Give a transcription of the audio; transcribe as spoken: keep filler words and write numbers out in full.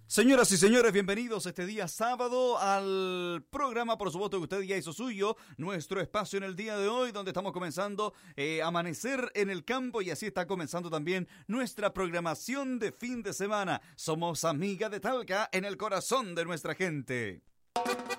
Señoras y señores, bienvenidos este día sábado al programa, por supuesto que usted ya hizo suyo, nuestro espacio en el día de hoy, donde estamos comenzando eh, Amanecer en el Campo, y así está comenzando también nuestra programación de fin de semana. Somos Amiga de Talca en el corazón de nuestra gente.